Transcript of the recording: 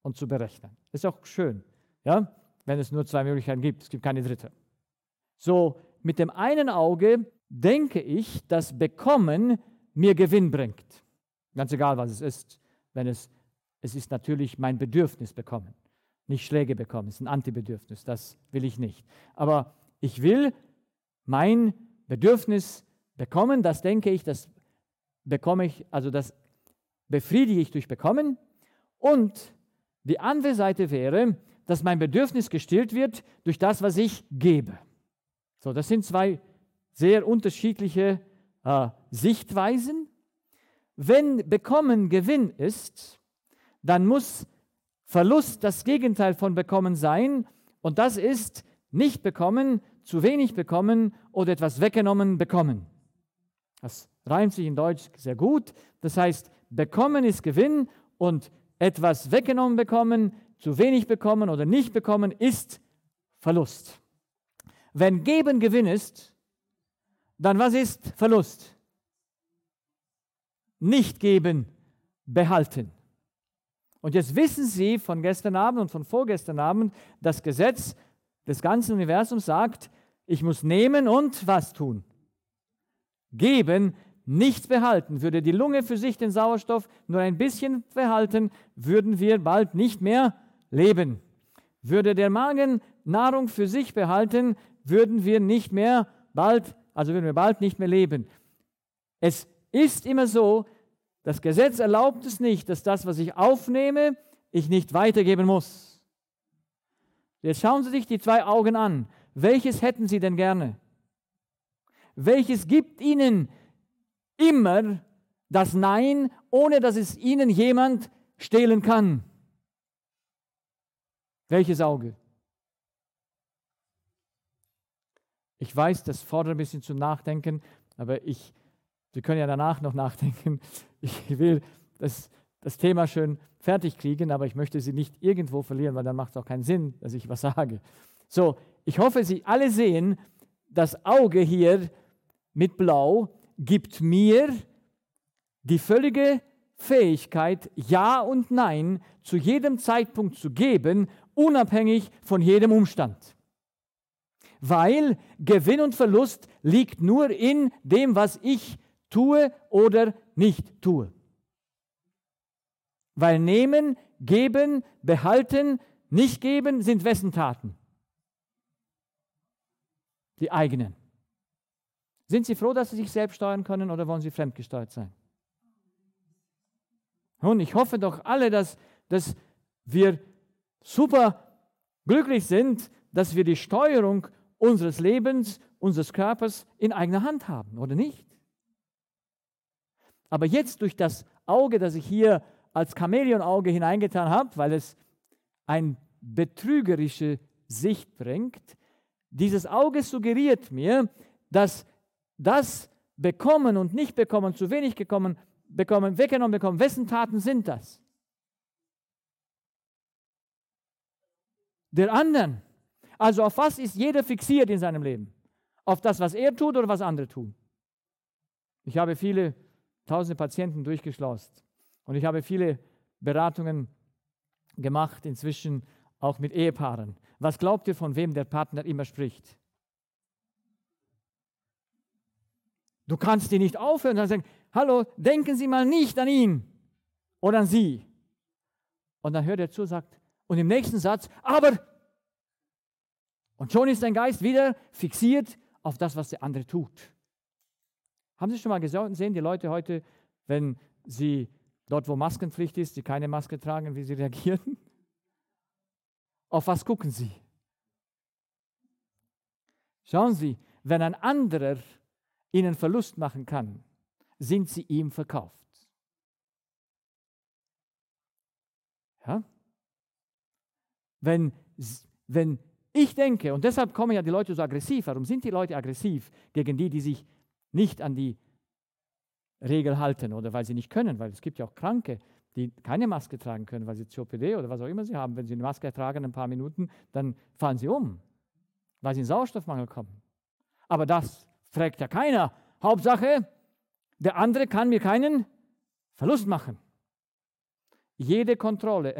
und zu berechnen. Ist auch schön, ja, wenn es nur zwei Möglichkeiten gibt. Es gibt keine dritte. So, mit dem einen Auge denke ich, dass Bekommen mir Gewinn bringt. Ganz egal, was es ist. Es ist natürlich mein Bedürfnis bekommen. Nicht Schläge bekommen, es ist ein Antibedürfnis, das will ich nicht. Aber ich will mein Bedürfnis bekommen, das denke ich, das bekomme ich, also das befriedige ich durch Bekommen. Und die andere Seite wäre, dass mein Bedürfnis gestillt wird durch das, was ich gebe. So, das sind zwei sehr unterschiedliche Sichtweisen. Wenn Bekommen Gewinn ist, dann muss Verlust das Gegenteil von Bekommen sein, und das ist nicht bekommen, zu wenig bekommen oder etwas weggenommen bekommen. Das reimt sich in Deutsch sehr gut. Das heißt, Bekommen ist Gewinn und etwas weggenommen bekommen, zu wenig bekommen oder nicht bekommen ist Verlust. Wenn Geben Gewinn ist, dann was ist Verlust? Nicht geben, behalten. Und jetzt wissen Sie von gestern Abend und von vorgestern Abend, das Gesetz des ganzen Universums sagt, ich muss nehmen und was tun? Geben, nichts behalten. Würde die Lunge für sich den Sauerstoff nur ein bisschen behalten, würden wir bald nicht mehr leben. Würde der Magen Nahrung für sich behalten, würden wir bald nicht mehr leben. Es ist immer so, das Gesetz erlaubt es nicht, dass das, was ich aufnehme, ich nicht weitergeben muss. Jetzt schauen Sie sich die zwei Augen an. Welches hätten Sie denn gerne? Welches gibt Ihnen immer das Nein, ohne dass es Ihnen jemand stehlen kann? Welches Auge? Ich weiß, das fordert ein bisschen zum Nachdenken, aber Sie können ja danach noch nachdenken. Ich will das Thema schön fertig kriegen, aber ich möchte Sie nicht irgendwo verlieren, weil dann macht es auch keinen Sinn, dass ich was sage. So, ich hoffe, Sie alle sehen, das Auge hier mit Blau gibt mir die völlige Fähigkeit, Ja und Nein zu jedem Zeitpunkt zu geben, unabhängig von jedem Umstand. Weil Gewinn und Verlust liegt nur in dem, was ich tue oder nicht tue. Weil nehmen, geben, behalten, nicht geben sind wessen Taten? Die eigenen. Sind Sie froh, dass Sie sich selbst steuern können, oder wollen Sie fremdgesteuert sein? Und ich hoffe doch alle, dass wir super glücklich sind, dass wir die Steuerung unseres Lebens, unseres Körpers in eigener Hand haben, oder nicht? Aber jetzt durch das Auge, das ich hier als Chamäleonauge hineingetan habe, weil es eine betrügerische Sicht bringt, dieses Auge suggeriert mir, dass das Bekommen und Nicht-Bekommen, zu wenig bekommen, weggenommen bekommen, wessen Taten sind das? Der anderen. Also auf was ist jeder fixiert in seinem Leben? Auf das, was er tut oder was andere tun? Ich habe viele tausende Patienten durchgeschleust und ich habe viele Beratungen gemacht, inzwischen auch mit Ehepaaren. Was glaubt ihr, von wem der Partner immer spricht? Du kannst die nicht aufhören und sagen, hallo, denken Sie mal nicht an ihn oder an sie. Und dann hört er zu und sagt, und im nächsten Satz, aber, und schon ist dein Geist wieder fixiert auf das, was der andere tut. Haben Sie schon mal gesehen, die Leute heute, wenn sie dort, wo Maskenpflicht ist, die keine Maske tragen, wie sie reagieren? Auf was gucken sie? Schauen Sie, wenn ein anderer Ihnen Verlust machen kann, sind Sie ihm verkauft. Ja? Wenn ich denke, und deshalb kommen ja die Leute so aggressiv, warum sind die Leute aggressiv gegen die sich nicht an die Regel halten oder weil sie nicht können, weil es gibt ja auch Kranke, die keine Maske tragen können, weil sie COPD oder was auch immer sie haben. Wenn sie eine Maske tragen, ein paar Minuten, dann fallen sie um, weil sie in Sauerstoffmangel kommen. Aber das fragt ja keiner. Hauptsache, der andere kann mir keinen Verlust machen. Jede Kontrolle